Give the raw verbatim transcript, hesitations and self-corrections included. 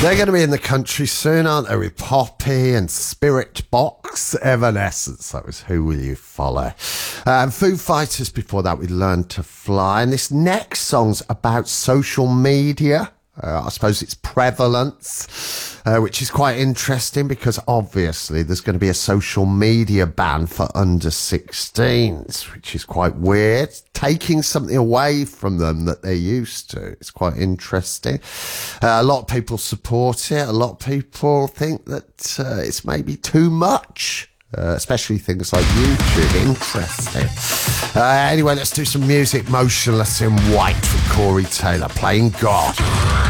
They're going to be in the country soon, aren't they, with Poppy and Spirit Box, Evanescence. That was Who Will You Follow? Um, Foo Fighters before that, we Learned to Fly. And this next song's about social media. Uh, I suppose it's prevalence, uh, which is quite interesting because obviously there's going to be a social media ban for under sixteens, which is quite weird. Taking something away from them that they're used to. It's quite interesting. Uh, a lot of people support it. A lot of people think that uh, it's maybe too much. Uh, especially things like YouTube. Interesting. Uh, anyway, let's do some music. Motionless in White from Corey Taylor playing God.